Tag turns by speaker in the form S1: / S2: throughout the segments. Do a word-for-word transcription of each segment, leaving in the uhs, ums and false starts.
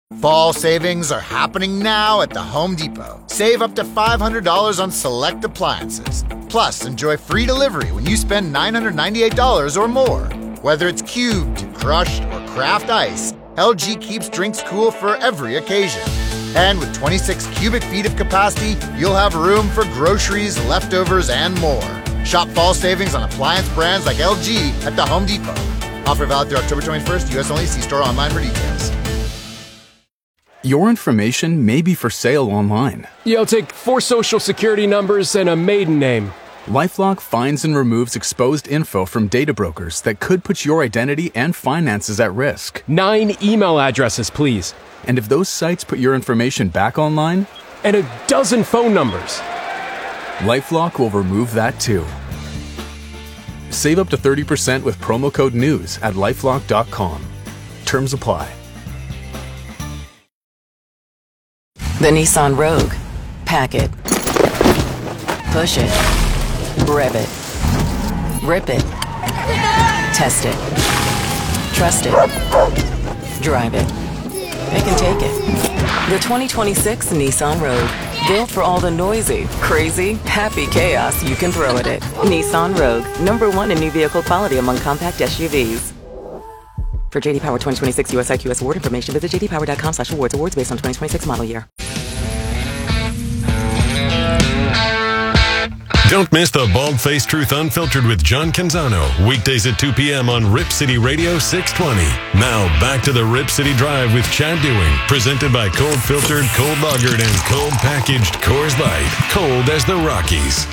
S1: Fall savings are happening now at the Home Depot. Save up to five hundred dollars on select appliances. Plus, enjoy free delivery when you spend nine hundred ninety-eight dollars or more. Whether it's cubed, crushed, or craft ice, L G keeps drinks cool for every occasion. And with twenty-six cubic feet of capacity, you'll have room for groceries, leftovers, and more. Shop fall savings on appliance brands like L G at the Home Depot. Offer valid through October twenty-first, U S only. See store online for details.
S2: Your information may be for sale online.
S3: Yeah, I'll take four social security numbers and a maiden name.
S2: LifeLock finds and removes exposed info from data brokers that could put your identity and finances at risk.
S3: Nine email addresses, please.
S2: And if those sites put your information back online?
S3: And a dozen phone numbers.
S2: LifeLock will remove that too. Save up to thirty percent with promo code NEWS at lifelock dot com. Terms apply.
S4: The Nissan Rogue. Pack it. Push it. Rev it. Rip it. Test it. Trust it. Drive it. It can take it. The twenty twenty-six Nissan Rogue. Built for all the noisy, crazy, happy chaos you can throw at it. Nissan Rogue. Number one in new vehicle quality among compact S U Vs. For J D Power twenty twenty-six U S I Q S award information, visit j d power dot com slash awards. Awards based on twenty twenty-six model year.
S5: Don't miss the Bald-Faced Truth Unfiltered with John Canzano. Weekdays at two p.m. on Rip City Radio six twenty. Now back to the Rip City Drive with Chad Dewing. Presented by Cold Filtered, Cold Lagered, and Cold Packaged Coors Light. Cold as the Rockies.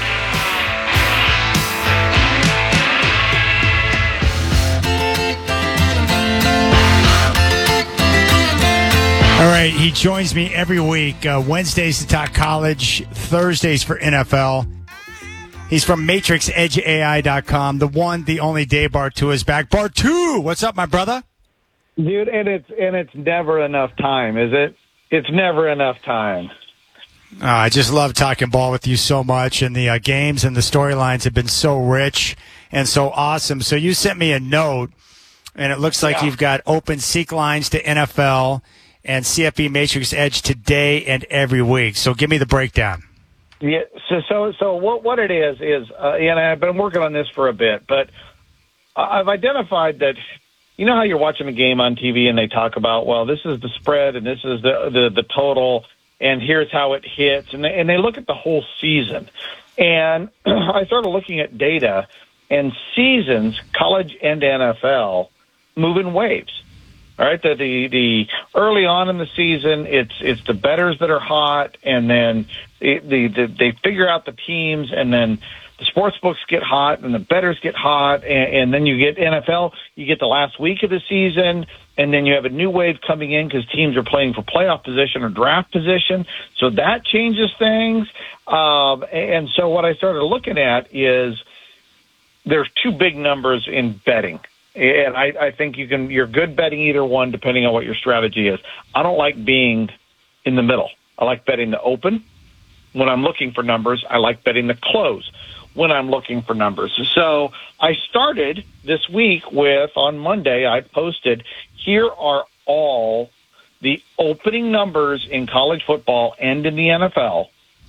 S6: All right, he joins me every week. Uh, Wednesdays to talk college, Thursdays for N F L. He's from matrix edge A I dot com. The one, the only Dave Bartu is back. Bartu, what's up, my brother?
S7: Dude, and it's and it's never enough time, is it? It's never enough time.
S6: Uh, I just love talking ball with you so much, and the uh, games and the storylines have been so rich and so awesome. So you sent me a note, and it looks like yeah. you've got open seek lines to N F L and C F B Matrix Edge today and every week. So give me the breakdown.
S7: Yeah. So so so what what it is is, uh, and I've been working on this for a bit, but I've identified that. You know how you're watching a game on T V and they talk about, well, this is the spread and this is the the, the total, and here's how it hits, and they, and they look at the whole season. And I started looking at data, and seasons, college and N F L, move in waves. All right, the, the the early on in the season, it's it's the bettors that are hot, and then it, the, the they figure out the teams, and then the sports books get hot, and the bettors get hot, and, and then you get N F L. You get the last week of the season, and then you have a new wave coming in because teams are playing for playoff position or draft position. So that changes things. Um, and so what I started looking at is there's two big numbers in betting. And I, I think you can, you're good betting either one depending on what your strategy is. I don't like being in the middle. I like betting the open. When I'm looking for numbers, I like betting the close when I'm looking for numbers. So I started this week with, on Monday, I posted, here are all the opening numbers in college football and in the N F L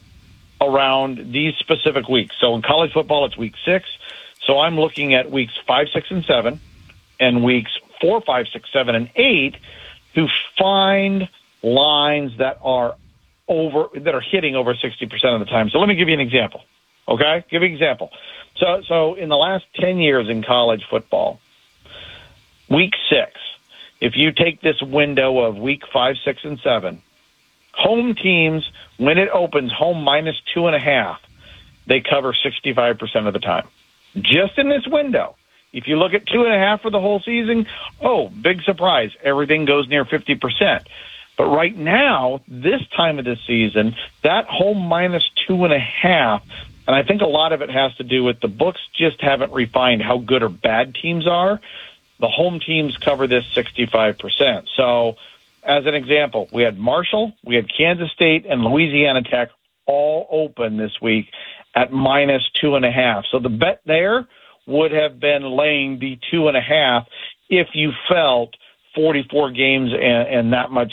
S7: around these specific weeks. So in college football, it's week six. So I'm looking at weeks five, six, and seven, and weeks four, five, six, seven, and eight to find lines that are over that are hitting over sixty percent of the time. So let me give you an example. Okay, give you an example. So, so in the last ten years in college football, week six, if you take this window of week five, six, and seven, home teams, when it opens home minus two and a half, they cover sixty-five percent of the time. Just in this window. If you look at two and a half for the whole season, oh, big surprise. Everything goes near fifty percent. But right now, this time of the season, that home minus two and a half, and I think a lot of it has to do with the books just haven't refined how good or bad teams are. The home teams cover this sixty-five percent. So, as an example, we had Marshall, we had Kansas State, and Louisiana Tech all open this week at minus two and a half. So the bet there would have been laying the two and a half if you felt forty-four games and, and that much